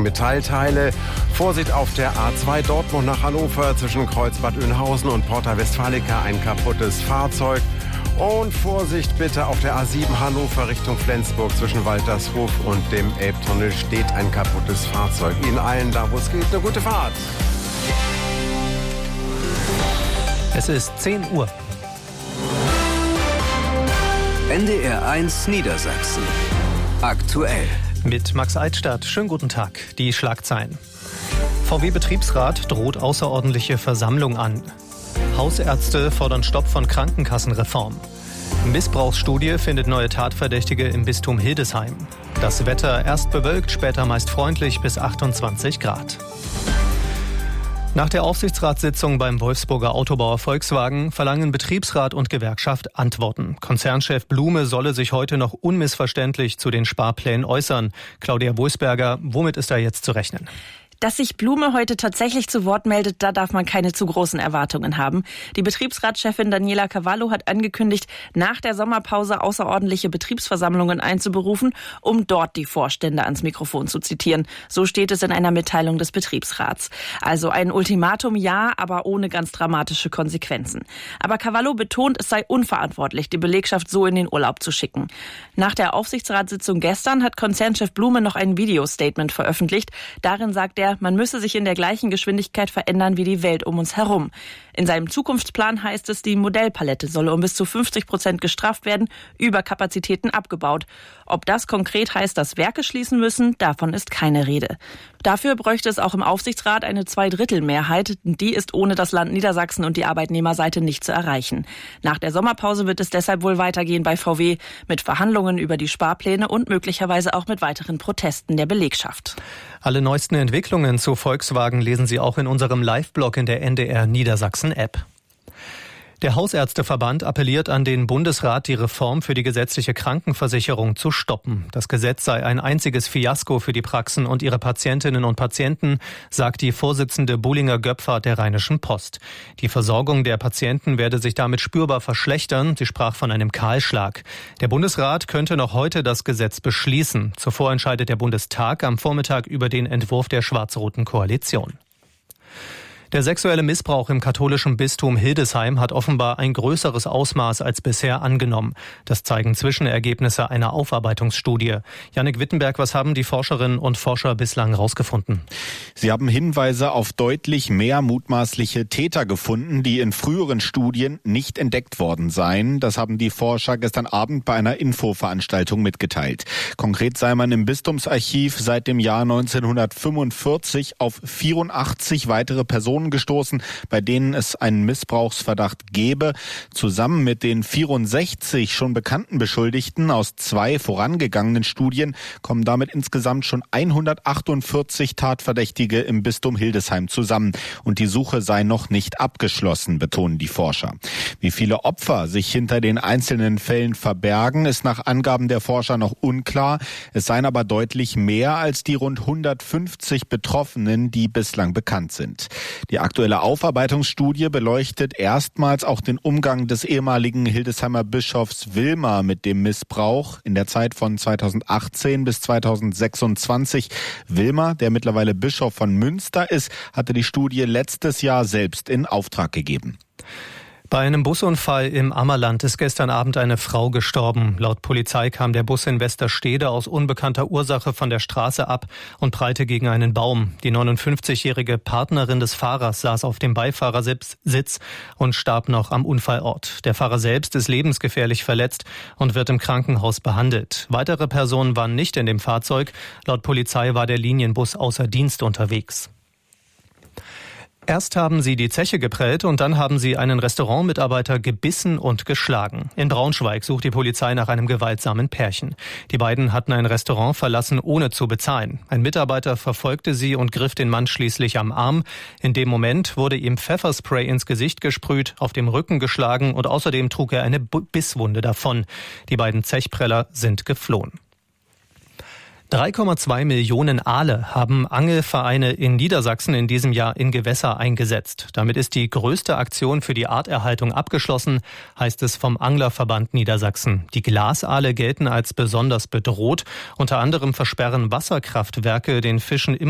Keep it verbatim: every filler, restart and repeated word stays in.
liegen Metallteile. Vorsicht auf der A zwei Dortmund nach Hannover zwischen Kreuzbad Oeynhausen und Porta Westfalica ein kaputtes Fahrzeug. Und Vorsicht bitte auf der A sieben Hannover Richtung Flensburg zwischen Waltershof und dem Elbtunnel steht ein kaputtes Fahrzeug. Ihnen allen, da wo es geht, eine gute Fahrt. Es ist zehn Uhr. N D R eins Niedersachsen. Aktuell. Mit Max Eitstadt. Schönen guten Tag. Die Schlagzeilen. V W-Betriebsrat droht außerordentliche Versammlung an. Hausärzte fordern Stopp von Krankenkassenreform. Missbrauchsstudie findet neue Tatverdächtige im Bistum Hildesheim. Das Wetter erst bewölkt, später meist freundlich bis achtundzwanzig Grad. Nach der Aufsichtsratssitzung beim Wolfsburger Autobauer Volkswagen verlangen Betriebsrat und Gewerkschaft Antworten. Konzernchef Blume solle sich heute noch unmissverständlich zu den Sparplänen äußern. Claudia Wulsberger, womit ist da jetzt zu rechnen? Dass sich Blume heute tatsächlich zu Wort meldet, da darf man keine zu großen Erwartungen haben. Die Betriebsratschefin Daniela Cavallo hat angekündigt, nach der Sommerpause außerordentliche Betriebsversammlungen einzuberufen, um dort die Vorstände ans Mikrofon zu zitieren. So steht es in einer Mitteilung des Betriebsrats. Also ein Ultimatum, ja, aber ohne ganz dramatische Konsequenzen. Aber Cavallo betont, es sei unverantwortlich, die Belegschaft so in den Urlaub zu schicken. Nach der Aufsichtsratssitzung gestern hat Konzernchef Blume noch ein Videostatement veröffentlicht. Darin sagt er, man müsse sich in der gleichen Geschwindigkeit verändern wie die Welt um uns herum. In seinem Zukunftsplan heißt es, die Modellpalette solle um bis zu fünfzig Prozent gestrafft werden, Überkapazitäten abgebaut. Ob das konkret heißt, dass Werke schließen müssen, davon ist keine Rede. Dafür bräuchte es auch im Aufsichtsrat eine Zweidrittelmehrheit. Die ist ohne das Land Niedersachsen und die Arbeitnehmerseite nicht zu erreichen. Nach der Sommerpause wird es deshalb wohl weitergehen bei V W mit Verhandlungen über die Sparpläne und möglicherweise auch mit weiteren Protesten der Belegschaft. Alle neuesten Entwicklungen zu Volkswagen lesen Sie auch in unserem Live-Blog in der N D R Niedersachsen-App. Der Hausärzteverband appelliert an den Bundesrat, die Reform für die gesetzliche Krankenversicherung zu stoppen. Das Gesetz sei ein einziges Fiasko für die Praxen und ihre Patientinnen und Patienten, sagt die Vorsitzende Bullinger-Göpfert der Rheinischen Post. Die Versorgung der Patienten werde sich damit spürbar verschlechtern. Sie sprach von einem Kahlschlag. Der Bundesrat könnte noch heute das Gesetz beschließen. Zuvor entscheidet der Bundestag am Vormittag über den Entwurf der schwarz-roten Koalition. Der sexuelle Missbrauch im katholischen Bistum Hildesheim hat offenbar ein größeres Ausmaß als bisher angenommen. Das zeigen Zwischenergebnisse einer Aufarbeitungsstudie. Jannik Wittenberg, was haben die Forscherinnen und Forscher bislang herausgefunden? Sie haben Hinweise auf deutlich mehr mutmaßliche Täter gefunden, die in früheren Studien nicht entdeckt worden seien. Das haben die Forscher gestern Abend bei einer Infoveranstaltung mitgeteilt. Konkret sei man im Bistumsarchiv seit dem Jahr neunzehnhundertfünfundvierzig auf vierundachtzig weitere Personen gestoßen, bei denen es einen Missbrauchsverdacht gäbe. Zusammen mit den vierundsechzig schon bekannten Beschuldigten aus zwei vorangegangenen Studien kommen damit insgesamt schon hundertachtundvierzig Tatverdächtige im Bistum Hildesheim zusammen. Und die Suche sei noch nicht abgeschlossen, betonen die Forscher. Wie viele Opfer sich hinter den einzelnen Fällen verbergen, ist nach Angaben der Forscher noch unklar. Es seien aber deutlich mehr als die rund hundertfünfzig Betroffenen, die bislang bekannt sind. Die aktuelle Aufarbeitungsstudie beleuchtet erstmals auch den Umgang des ehemaligen Hildesheimer Bischofs Wilmar mit dem Missbrauch in der Zeit von zweitausendachtzehn bis zweitausendsechsundzwanzig. Wilmar, der mittlerweile Bischof von Münster ist, hatte die Studie letztes Jahr selbst in Auftrag gegeben. Bei einem Busunfall im Ammerland ist gestern Abend eine Frau gestorben. Laut Polizei kam der Bus in Westerstede aus unbekannter Ursache von der Straße ab und prallte gegen einen Baum. Die neunundfünfzigjährige Partnerin des Fahrers saß auf dem Beifahrersitz und starb noch am Unfallort. Der Fahrer selbst ist lebensgefährlich verletzt und wird im Krankenhaus behandelt. Weitere Personen waren nicht in dem Fahrzeug. Laut Polizei war der Linienbus außer Dienst unterwegs. Erst haben sie die Zeche geprellt und dann haben sie einen Restaurantmitarbeiter gebissen und geschlagen. In Braunschweig sucht die Polizei nach einem gewaltsamen Pärchen. Die beiden hatten ein Restaurant verlassen, ohne zu bezahlen. Ein Mitarbeiter verfolgte sie und griff den Mann schließlich am Arm. In dem Moment wurde ihm Pfefferspray ins Gesicht gesprüht, auf dem Rücken geschlagen und außerdem trug er eine Bisswunde davon. Die beiden Zechpreller sind geflohen. drei Komma zwei Millionen Aale haben Angelvereine in Niedersachsen in diesem Jahr in Gewässer eingesetzt. Damit ist die größte Aktion für die Arterhaltung abgeschlossen, heißt es vom Anglerverband Niedersachsen. Die Glasaale gelten als besonders bedroht. Unter anderem versperren Wasserkraftwerke den Fischen immer